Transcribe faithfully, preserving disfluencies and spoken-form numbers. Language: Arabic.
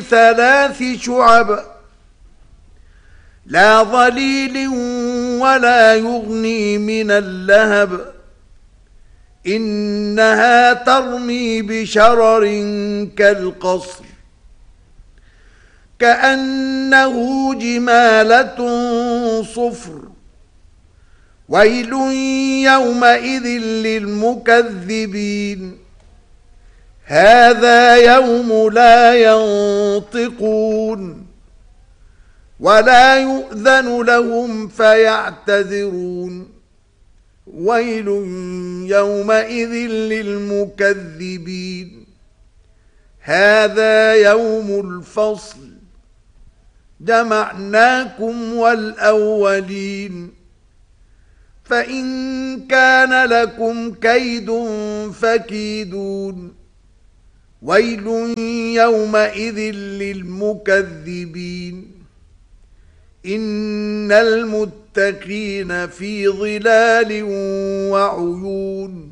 ثلاث شعب لا ظليل ولا يغني من اللهب إنها ترمي بشرر كالقصر كأنه جمالة صفر ويل يومئذ للمكذبين هذا يوم لا ينطقون ولا يؤذن لهم فيعتذرون ويل يومئذ للمكذبين هذا يوم الفصل جمعناكم والأولين فإن كان لكم كيد فكيدون ويل يومئذ للمكذبين إن المتقين في ظلال وعيون